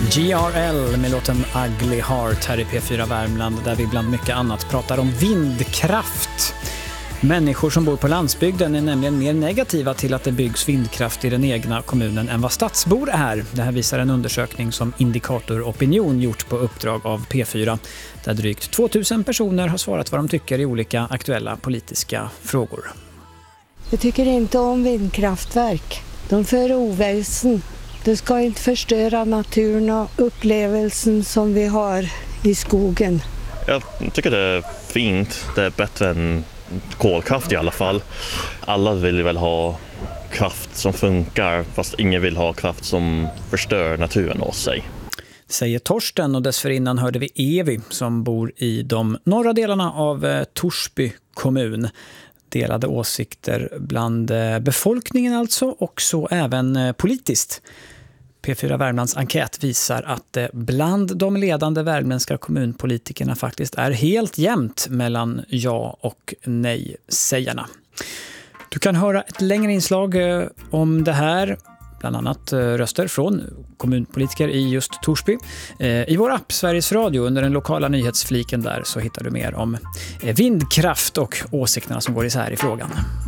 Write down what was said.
GRL med låten Ugly Heart här i P4 Värmland, där vi bland mycket annat pratar om vindkraft. Människor som bor på landsbygden är nämligen mer negativa till att det byggs vindkraft i den egna kommunen än vad stadsbor är. Det här visar en undersökning som Indikator Opinion gjort på uppdrag av P4, där drygt 2000 personer har svarat vad de tycker i olika aktuella politiska frågor. Jag tycker inte om vindkraftverk. De för oväsen. Det ska inte förstöra naturen och upplevelsen som vi har i skogen. Jag tycker det är fint. Det är bättre än kolkraft i alla fall. Alla vill väl ha kraft som funkar, fast ingen vill ha kraft som förstör naturen åt sig. Säger Torsten, och dessförinnan hörde vi Evi som bor i de norra delarna av Torsby kommun. Delade åsikter bland befolkningen alltså, och så även politiskt. P4 Värmlands enkät visar att bland de ledande värmländska kommunpolitikerna faktiskt är helt jämnt mellan ja och nej-sägarna. Du kan höra ett längre inslag om det här, bland annat röster från kommunpolitiker i just Torsby. I vår app Sveriges Radio, under den lokala nyhetsfliken där, så hittar du mer om vindkraft och åsikterna som går isär i frågan.